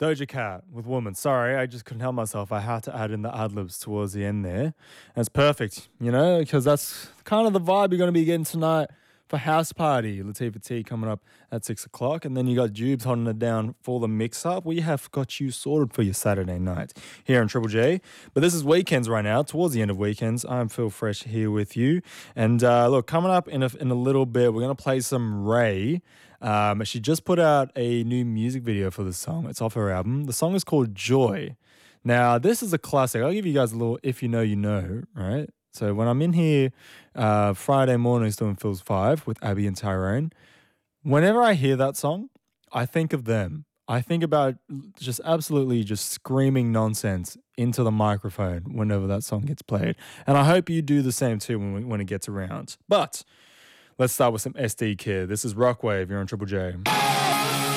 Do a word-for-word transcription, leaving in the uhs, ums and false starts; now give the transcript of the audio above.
Doja Cat with Woman. Sorry, I just couldn't help myself. I had to add in the ad-libs towards the end there. And it's perfect, you know, because that's kind of the vibe you're going to be getting tonight for House Party. Latifah T coming up at six o'clock. And then you got Jubes holding it down for the mix-up. We have got you sorted for your Saturday night here on Triple J. But this is Weekends right now, towards the end of Weekends. I'm Phil Fresh here with you. And uh, look, coming up in a, in a little bit, we're going to play some Ray. Um, she just put out a new music video for the song. It's off her album. The song is called Joy. Now, this is a classic. I'll give you guys a little if you know, you know, right? So when I'm in here uh, Friday mornings doing Phil's Five with Abby and Tyrone, whenever I hear that song, I think of them. I think about just absolutely just screaming nonsense into the microphone whenever that song gets played. And I hope you do the same too when, we, when it gets around. But let's start with some S D Kid. This is Rockwave. You're on Triple J.